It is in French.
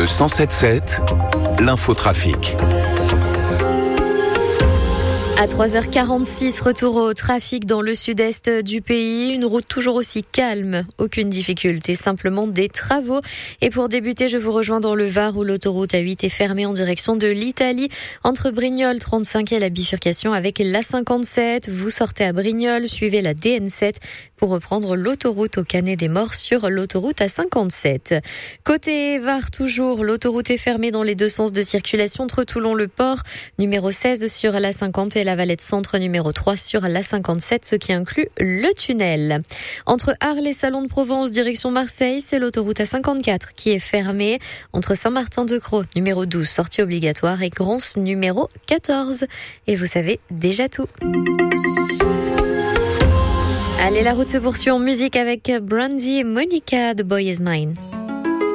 107.7, l'infotrafic. À 3h46, retour au trafic dans le sud-est du pays. Une route toujours aussi calme, aucune difficulté, simplement des travaux. Et pour débuter, je vous rejoins dans le Var où l'autoroute A8 est fermée en direction de l'Italie. Entre Brignoles 35 et la bifurcation avec l'A57. Vous sortez à Brignoles, suivez la DN7 pour reprendre l'autoroute au Canet des Morts sur l'autoroute A57. Côté Var toujours, l'autoroute est fermée dans les deux sens de circulation entre Toulon-le-Port, numéro 16 sur l'A50 et la Valette Centre numéro 3 sur l'A57, ce qui inclut le tunnel. Entre Arles et Salon de Provence, direction Marseille, c'est l'autoroute A54 qui est fermée entre Saint-Martin-de-Crau, numéro 12, sortie obligatoire, et Grance, numéro 14. Et vous savez déjà tout. Allez, la route se poursuit en musique avec Brandy et Monica, The Boy Is Mine.